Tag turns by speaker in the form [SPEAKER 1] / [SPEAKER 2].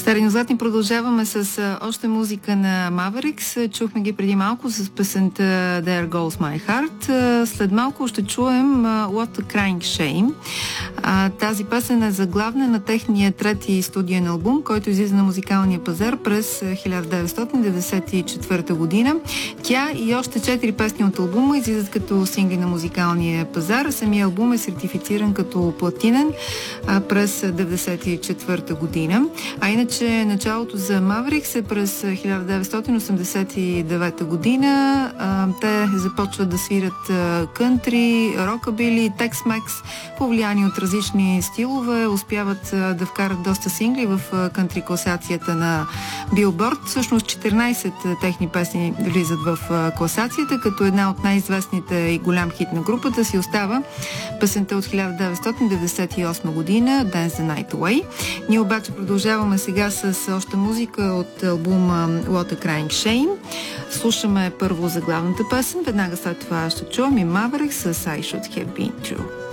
[SPEAKER 1] Стари нозлатни продължаваме с още музика на Mavericks. Чухме ги преди малко с песента There Goes My Heart. След малко ще чуем What a Crying Shame. Тази песен е заглавна на техния трети студиен албум, който излиза на музикалния пазар през 1994 година. Тя и още 4 песни от албума излизат като сингли на музикалния пазар. Самия албум е сертифициран като платинен през 1994 година. А иначе началото за Mavericks е през 1989 година. Те започват да свират кънтри, рокабили, текс-мекс, повлияни от различни стилове. Успяват да вкарат доста сингли в кънтри класацията на Билборд. Всъщност 14 техни песни влизат в класацията, като една от най-известните и голям хит на групата си остава песента от 1998 година Dance the Night Away. Ние обаче продължаваме сега с още музика от албума What a Crying Shame. Слушаме първо заглавната песен, веднага след това ще чуем и Mavericks с I Should Have Been True.